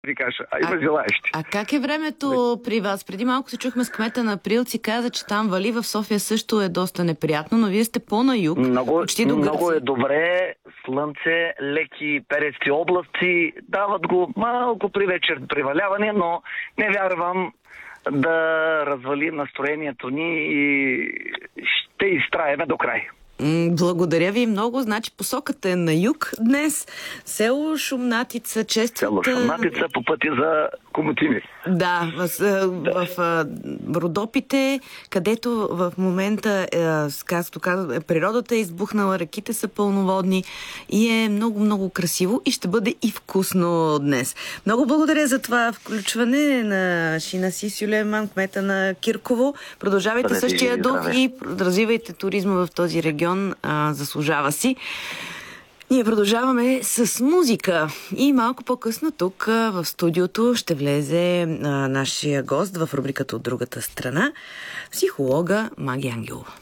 ви кажа. Има желаещи. А как е времето при вас? Преди малко се чухме с кмета на Априлци, каза, че там вали, в София също е доста неприятно, но вие сте по-на юг, почти до Гърция. Много е добре, слънце, леки перести области, дават го малко при вечер преваляване, но не вярвам да развали настроението ни и ще изтраеме до край. Благодаря ви много. Значи посоката е на юг днес. Село Шумнатица, Село Шумнатица по пътя за Комотини. Да, в Родопите, където в момента, както казвам, природата е избухнала, реките са пълноводни и е много красиво и ще бъде и вкусно днес. Много благодаря за това включване на Шинаси Сюлейман, кмета на Кирково. Продължавайте същия дух и развивайте туризма в този регион. Заслужава си. Ние продължаваме с музика и малко по-късно тук в студиото ще влезе нашия гост в рубриката "От другата страна", психолога Маги Ангелова.